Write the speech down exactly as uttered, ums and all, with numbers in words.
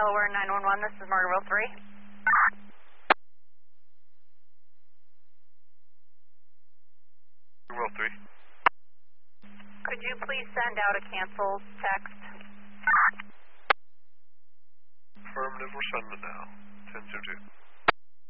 Delaware nine one one, this is Margaret three. Margaret three. Could you please send out a cancel text? Affirmative, we're sending it now. ten two two.